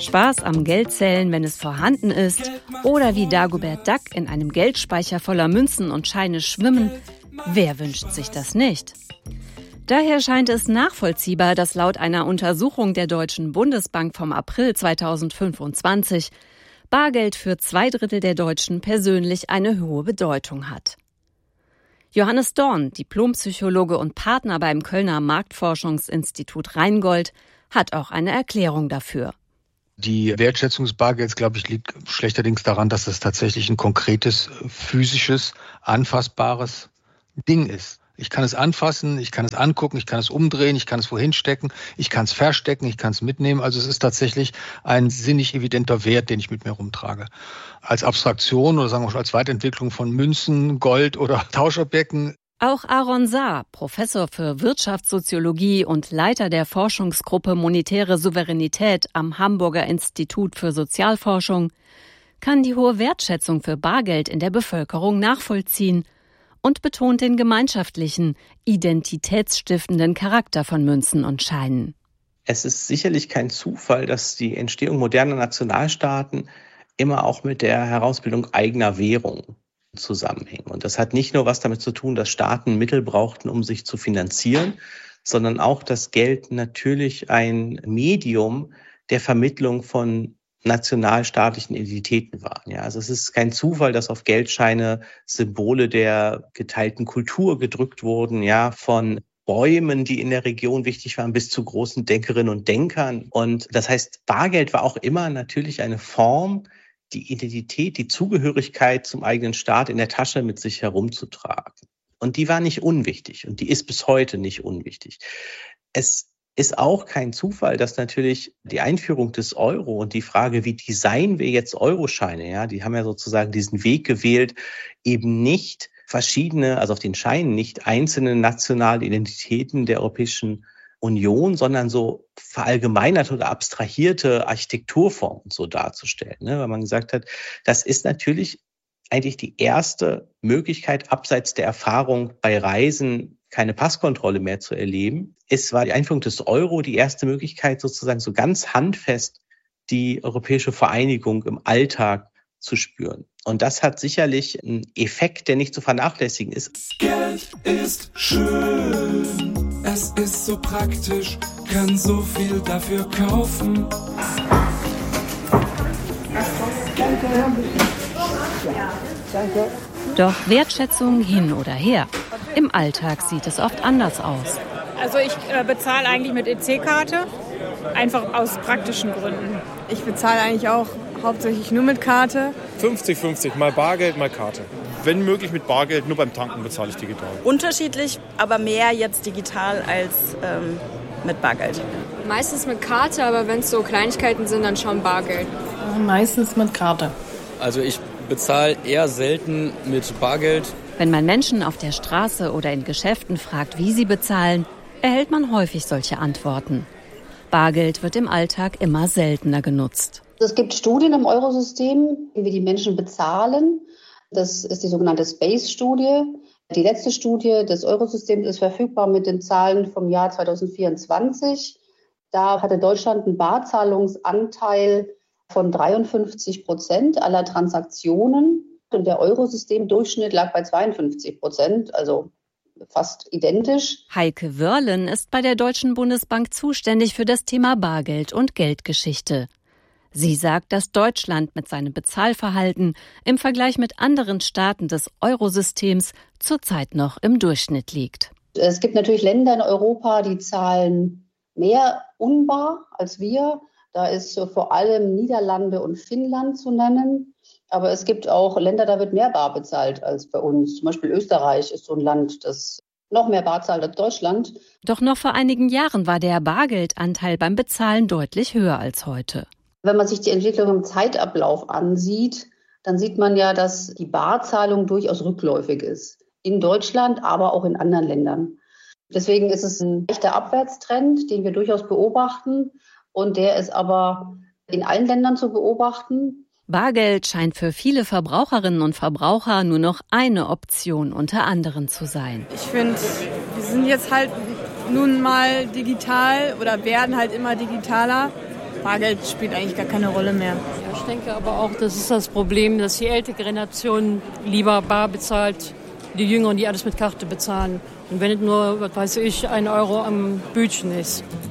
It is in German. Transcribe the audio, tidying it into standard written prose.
Spaß am Geldzählen, wenn es vorhanden ist, oder wie Dagobert Duck in einem Geldspeicher voller Münzen und Scheine schwimmen, wer wünscht sich das nicht? Daher scheint es nachvollziehbar, dass laut einer Untersuchung der Deutschen Bundesbank vom April 2025 Bargeld für 2/3 der Deutschen persönlich eine hohe Bedeutung hat. Johannes Dorn, Diplompsychologe und Partner beim Kölner Marktforschungsinstitut Rheingold, hat auch eine Erklärung dafür. Die Wertschätzung des Bargelds, glaube ich, liegt schlechterdings daran, dass es tatsächlich ein konkretes, physisches, anfassbares Ding ist. Ich kann es anfassen, ich kann es angucken, ich kann es umdrehen, ich kann es wohin stecken, ich kann es verstecken, ich kann es mitnehmen. Also es ist tatsächlich ein sinnig evidenter Wert, den ich mit mir rumtrage. Als Abstraktion oder sagen wir schon als Weiterentwicklung von Münzen, Gold oder Tauscherbecken. Auch Aaron Saar, Professor für Wirtschaftssoziologie und Leiter der Forschungsgruppe Monetäre Souveränität am Hamburger Institut für Sozialforschung, kann die hohe Wertschätzung für Bargeld in der Bevölkerung nachvollziehen und betont den gemeinschaftlichen, identitätsstiftenden Charakter von Münzen und Scheinen. Es ist sicherlich kein Zufall, dass die Entstehung moderner Nationalstaaten immer auch mit der Herausbildung eigener Währung zusammenhängen. Und das hat nicht nur was damit zu tun, dass Staaten Mittel brauchten, um sich zu finanzieren, sondern auch, dass Geld natürlich ein Medium der Vermittlung von nationalstaatlichen Identitäten waren. Ja, also es ist kein Zufall, dass auf Geldscheine Symbole der geteilten Kultur gedrückt wurden, ja, von Bäumen, die in der Region wichtig waren, bis zu großen Denkerinnen und Denkern. Und das heißt, Bargeld war auch immer natürlich eine Form, die Identität, die Zugehörigkeit zum eigenen Staat in der Tasche mit sich herumzutragen. Und die war nicht unwichtig und die ist bis heute nicht unwichtig. Es ist auch kein Zufall, dass natürlich die Einführung des Euro und die Frage, wie designen wir jetzt Euroscheine, ja, die haben ja sozusagen diesen Weg gewählt, eben nicht verschiedene, also auf den Scheinen nicht einzelne nationale Identitäten der Europäischen Union, sondern so verallgemeinerte oder abstrahierte Architekturformen so darzustellen, ne? Weil man gesagt hat, das ist natürlich eigentlich die erste Möglichkeit, abseits der Erfahrung bei Reisen keine Passkontrolle mehr zu erleben. Es war die Einführung des Euro die erste Möglichkeit, sozusagen so ganz handfest die europäische Vereinigung im Alltag zu spüren. Und das hat sicherlich einen Effekt, der nicht zu vernachlässigen ist. Geld ist schön, es ist so praktisch, kann so viel dafür kaufen. Doch Wertschätzung hin oder her. Im Alltag sieht es oft anders aus. Also ich bezahle eigentlich mit EC-Karte, einfach aus praktischen Gründen. Ich bezahle eigentlich auch hauptsächlich nur mit Karte. 50-50, mal Bargeld, mal Karte. Wenn möglich mit Bargeld, nur beim Tanken bezahle ich digital. Unterschiedlich, aber mehr jetzt digital als mit Bargeld. Meistens mit Karte, aber wenn es so Kleinigkeiten sind, dann schon Bargeld. Meistens mit Karte. Also ich bezahle eher selten mit Bargeld. Wenn man Menschen auf der Straße oder in Geschäften fragt, wie sie bezahlen, erhält man häufig solche Antworten. Bargeld wird im Alltag immer seltener genutzt. Es gibt Studien im Eurosystem, wie die Menschen bezahlen. Das ist die sogenannte SPACE-Studie. Die letzte Studie des Eurosystems ist verfügbar mit den Zahlen vom Jahr 2024. Da hatte Deutschland einen Barzahlungsanteil von 53% aller Transaktionen. Und der Eurosystem-Durchschnitt lag bei 52%, also fast identisch. Heike Wörlen ist bei der Deutschen Bundesbank zuständig für das Thema Bargeld und Geldgeschichte. Sie sagt, dass Deutschland mit seinem Bezahlverhalten im Vergleich mit anderen Staaten des Eurosystems zurzeit noch im Durchschnitt liegt. Es gibt natürlich Länder in Europa, die zahlen mehr unbar als wir. Da ist vor allem Niederlande und Finnland zu nennen. Aber es gibt auch Länder, da wird mehr bar bezahlt als bei uns. Zum Beispiel Österreich ist so ein Land, das noch mehr bar zahlt als Deutschland. Doch noch vor einigen Jahren war der Bargeldanteil beim Bezahlen deutlich höher als heute. Wenn man sich die Entwicklung im Zeitablauf ansieht, dann sieht man ja, dass die Barzahlung durchaus rückläufig ist. In Deutschland, aber auch in anderen Ländern. Deswegen ist es ein leichter Abwärtstrend, den wir durchaus beobachten. Und der ist aber in allen Ländern zu beobachten. Bargeld scheint für viele Verbraucherinnen und Verbraucher nur noch eine Option unter anderen zu sein. Ich finde, wir sind jetzt halt nun mal digital oder werden halt immer digitaler. Bargeld spielt eigentlich gar keine Rolle mehr. Ja, ich denke aber auch, das ist das Problem, dass die ältere Generation lieber bar bezahlt, die Jüngeren, die alles mit Karte bezahlen. Und wenn es nur, was weiß ich, 1 Euro am Bütchen ist.